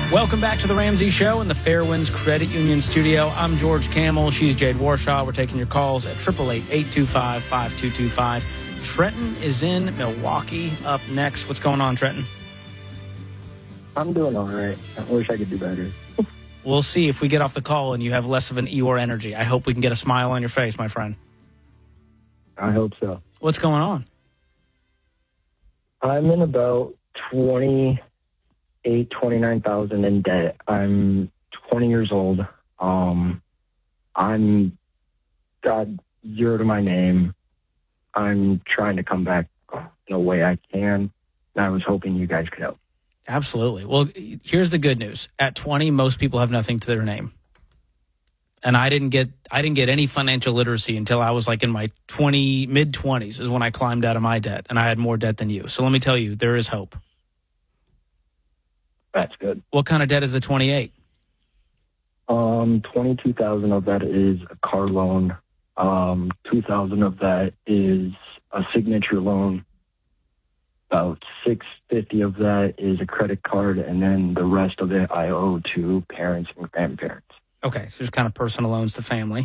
Welcome back to the Ramsey Show in the Fairwinds Credit Union studio. I'm George Camel. She's Jade Warshaw. We're taking your calls at 888-825-5225. Trenton is in Milwaukee up next. What's going on, Trenton? I'm doing all right. I wish I could do better. We'll see if we get off the call and you have less of an Eeyore energy. I hope we can get a smile on your face, my friend. I hope so. What's going on? I'm in about 29,000 in debt. I'm 20 years old. I'm got zero to my name. I'm trying to come back in a way I can. And I was hoping you guys could help. Absolutely. Well, here's the good news. At 20, most people have nothing to their name. And I didn't get any financial literacy until I was like in my mid-20s is when I climbed out of my debt, and I had more debt than you. So let me tell you, there is hope. That's good. What kind of debt is the 28? 22,000 of that is a car loan. 2,000 of that is a signature loan. About 650 of that is a credit card, and then the rest of it I owe to parents and grandparents. Okay, so just kind of personal loans to family.